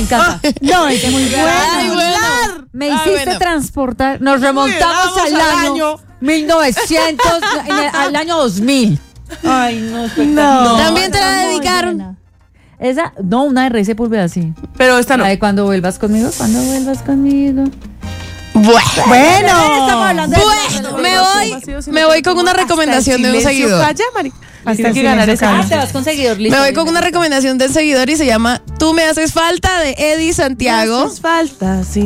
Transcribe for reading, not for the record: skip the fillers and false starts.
encanta. No, es muy Ay, bueno. bueno. Me hiciste transportar. Nos remontamos Vamos al al año año. 1900, al año 2000. Ay, no, espectacular. No. También te la Está muy dedicaron. buena. Esa, no, una de Rey Sepúlveda, sí. Pero esta no. La de cuando vuelvas conmigo, cuando vuelvas conmigo. Bueno. Estamos hablando de Bueno, me voy con una recomendación de un seguidor. Calla, Mari. Hasta Tienes que el ganar silencio esa. calla. Te vas con seguidor, listo. Me voy con una recomendación del seguidor y se llama Tú me haces falta de Eddie Santiago. Haces falta, sí.